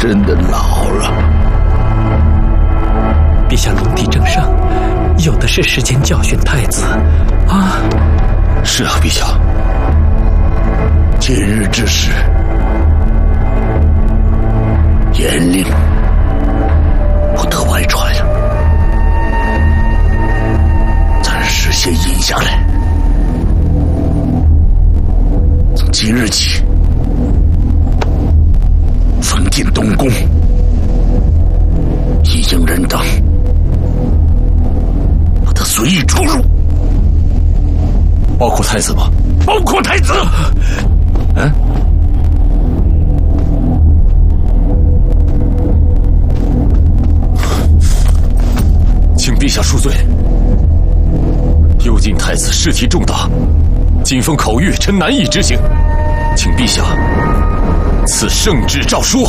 真的老了。 陛下龙体正盛，有的是时间教训太子啊。 是啊，陛下。今日之事，严令不得外传，暂时先隐下来。从今日起，封进东宫，一应人等不得随意出入， 包括太子吗？ 包括太子。 请陛下恕罪。幽禁太子事体重大，禁封口谕，臣难以执行，请陛下赐圣旨诏书。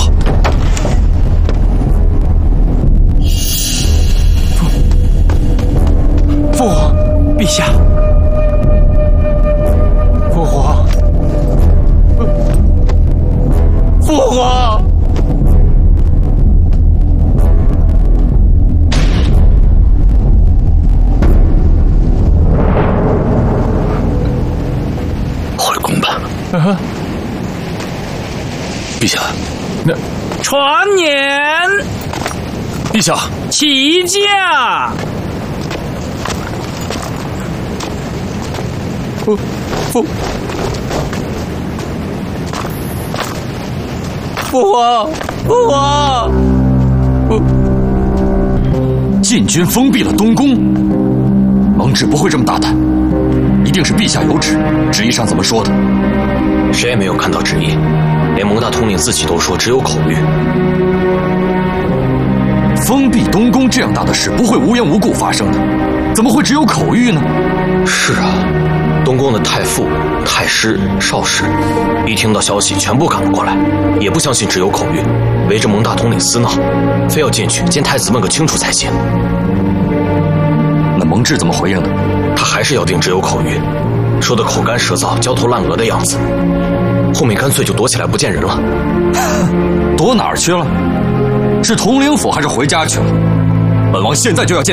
父皇，陛下， 父皇，父皇。 回宫吧。 陛下，那传言， 陛下， 起驾。父皇，父皇， 禁军封闭了东宫，蒙挚不会这么大胆，一定是陛下有旨。旨意上怎么说的？ 谁也没有看到旨意，连蒙大统领自己都说只有口谕。 封闭东宫这样大的事不会无缘无故发生的，怎么会只有口谕呢？ 是啊，东宫的太傅、太师、少师一听到消息全部赶了过来，也不相信只有口谕，围着蒙大统领厮闹，非要进去见太子问个清楚才行。 那蒙挚怎么回应的？ 他还是咬定只有口谕，说的口干舌燥、焦头烂额的样子，后面干脆就躲起来不见人了。 躲哪儿去了？是统领府还是回家去了？本王现在就要见